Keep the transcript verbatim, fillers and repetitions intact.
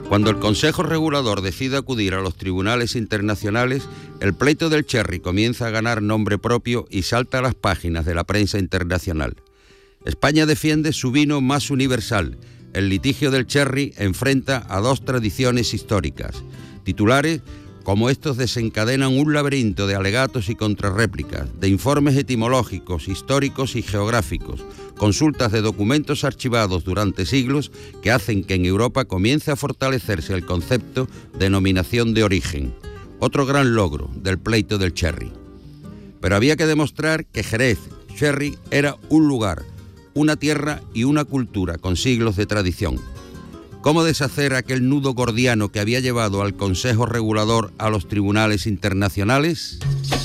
Cuando el Consejo Regulador decide acudir a los tribunales internacionales, el pleito del sherry comienza a ganar nombre propio y salta a las páginas de la prensa internacional. España defiende su vino más universal. El litigio del sherry enfrenta a dos tradiciones históricas. Titulares como estos desencadenan un laberinto de alegatos y contrarréplicas, de informes etimológicos, históricos y geográficos, consultas de documentos archivados durante siglos que hacen que en Europa comience a fortalecerse el concepto de denominación de origen, otro gran logro del pleito del sherry. Pero había que demostrar que Jerez Sherry era un lugar, una tierra y una cultura con siglos de tradición. ¿Cómo deshacer aquel nudo gordiano que había llevado al Consejo Regulador a los tribunales internacionales?